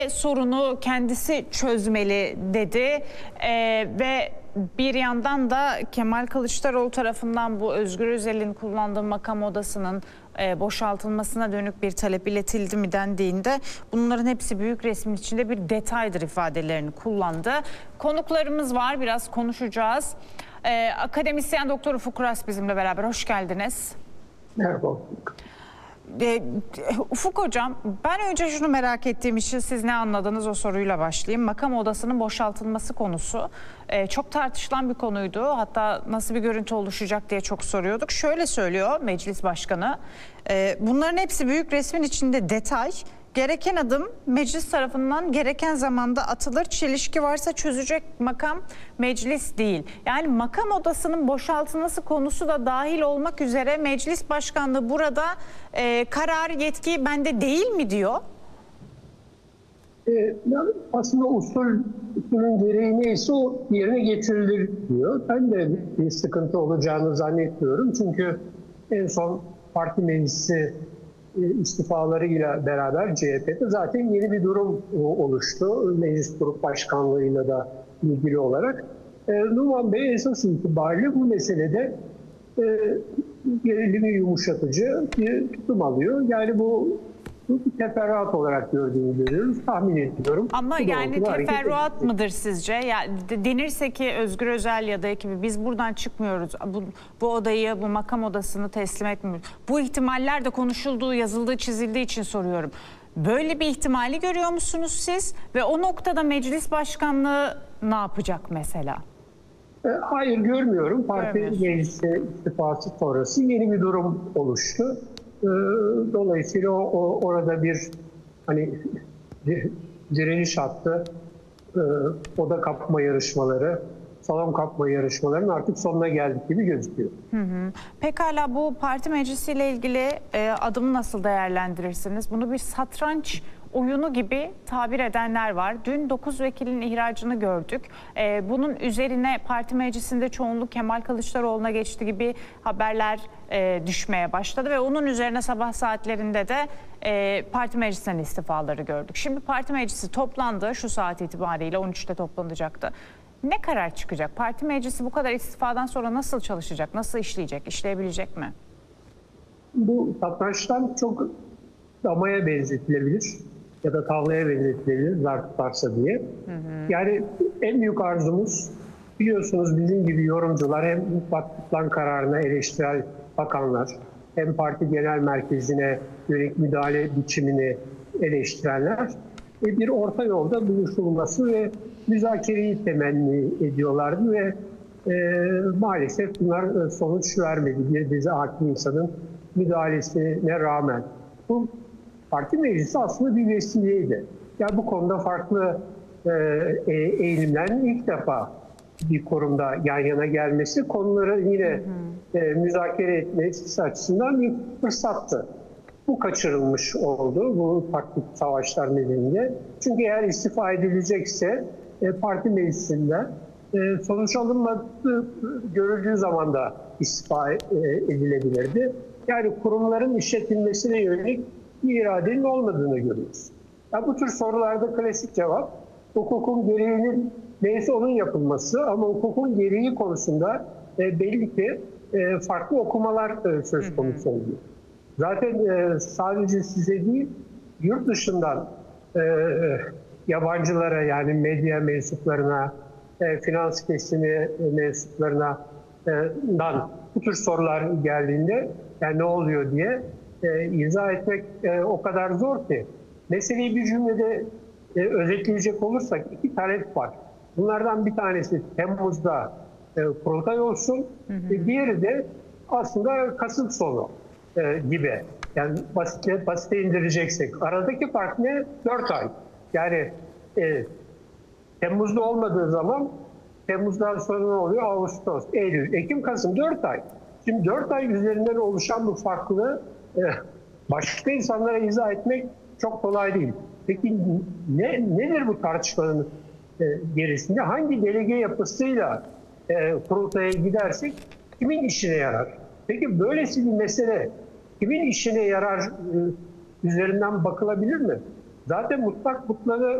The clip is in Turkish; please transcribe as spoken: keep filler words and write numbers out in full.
sorunu kendisi çözmeli dedi ee, ve bir yandan da Kemal Kılıçdaroğlu tarafından bu Özgür Özel'in kullandığı makam odasının e, boşaltılmasına dönük bir talep iletildi mi dendiğinde bunların hepsi büyük resmin içinde bir detaydır ifadelerini kullandı. Konuklarımız var, biraz konuşacağız. Ee, akademisyen Doktor Ufuk Uras bizimle beraber, hoş geldiniz. Merhaba. E, Ufuk Hocam, ben önce şunu merak ettiğim için siz ne anladınız o soruyla başlayayım. Makam odasının boşaltılması konusu e, çok tartışılan bir konuydu. Hatta nasıl bir görüntü oluşacak diye çok soruyorduk. Şöyle söylüyor Meclis Başkanı, e, bunların hepsi büyük resmin içinde detay. Gereken adım meclis tarafından gereken zamanda atılır. Çelişki varsa çözecek makam meclis değil. Yani makam odasının boşaltılması konusu da dahil olmak üzere meclis başkanlığı burada e, karar yetki bende değil mi diyor? E, aslında usul, usulün gereği neyse o yerine getirilir diyor. Ben de bir sıkıntı olacağını zannetmiyorum. Çünkü en son parti meclisi istifalarıyla beraber C H P'de zaten yeni bir durum oluştu. Meclis Grup Başkanlığı'yla da ilgili olarak. E, Numan Bey esas itibariyle bu meselede e, gerilimi yumuşatıcı bir tutum alıyor. Yani bu, bu bir teferruat olarak gördüğünü görüyoruz. Tahmin ediyorum. Ama bu yani teferruat mıdır sizce? Ya, denirse ki Özgür Özel ya da ekibi biz buradan çıkmıyoruz. Bu, bu odayı, bu makam odasını teslim etmiyoruz. Bu ihtimaller de konuşulduğu, yazıldığı, çizildiği için soruyorum. Böyle bir ihtimali görüyor musunuz siz? Ve o noktada meclis başkanlığı ne yapacak mesela? Hayır, görmüyorum. Parti meclisi istifası sonrası yeni bir durum oluştu. Dolayısıyla o, o orada bir hani direniş hattı, oda kapma yarışmaları, salon kapma yarışmalarının artık sonuna geldik gibi gözüküyor. Hı hı. Pekala, bu parti meclisiyle ilgili e, adımı nasıl değerlendirirsiniz? Bunu bir satranç oyunu gibi tabir edenler var. Dün dokuz vekilin ihracını gördük. Ee, bunun üzerine parti meclisinde çoğunluk Kemal Kılıçdaroğlu'na geçti gibi haberler e, düşmeye başladı ve onun üzerine sabah saatlerinde de e, parti meclisinden istifaları gördük. Şimdi parti meclisi toplandı, şu saat itibariyle on üçte toplanacaktı. Ne karar çıkacak? Parti meclisi bu kadar istifadan sonra nasıl çalışacak, nasıl işleyecek, işleyebilecek mi? Bu satrançtan çok damaya benzetilebilir ya da tavlaya benzetilebilir, zar tutarsa diye. Hı hı. Yani en büyük arzumuz, biliyorsunuz bizim gibi yorumcular hem Batman kararına eleştirel bakanlar, hem parti genel merkezine yönelik müdahale biçimini eleştirenler e, bir orta yolda buluşulması ve müzakereyi temenni ediyorlardı ve e, maalesef bunlar sonuç vermedi. Bir dizi hakim insanın müdahalesine rağmen. Bu parti meclisi aslında bir vesileydi. Yani bu konuda farklı e, eğilimlerin ilk defa bir kurumda yan yana gelmesi konuları yine hı hı. E, müzakere etmesi açısından bir fırsattı. Bu kaçırılmış oldu bu taktik savaşlar nedeniyle. Çünkü eğer istifa edilecekse e, parti meclisinde e, sonuç alınmadığı görüldüğü zaman da istifa e, edilebilirdi. Yani kurumların işletilmesine yönelik bir iradenin olmadığını görüyoruz. Yani bu tür sorularda klasik cevap hukukun gereğinin neyse onun yapılması, ama hukukun gereği konusunda e, belli ki e, farklı okumalar e, söz konusu oluyor. Zaten e, sadece size değil, yurt dışından e, yabancılara, yani medya mensuplarına, e, finans kesimi mensuplarına e, dan bu tür sorular geldiğinde yani ne oluyor diye e, izah etmek e, o kadar zor ki. Meseleyi bir cümlede e, özetleyecek olursak iki talep var. Bunlardan bir tanesi Temmuz'da e, kurultay olsun, hı hı. E, diğeri de aslında Kasım sonu e, gibi. Yani basite, basite indireceksek. Aradaki fark ne? dört ay. Yani e, Temmuz'da olmadığı zaman Temmuz'dan sonra ne oluyor? Ağustos, Eylül, Ekim, Kasım, dört ay. Şimdi dört ay üzerinden oluşan bu farklılığı e, başka insanlara izah etmek çok kolay değil. Peki ne, nedir bu tartışmanın e, gerisinde? Hangi delege yapısıyla e, kurultaya gidersek kimin işine yarar? Peki böylesi bir mesele kimin işine yarar e, üzerinden bakılabilir mi? Zaten mutlak putları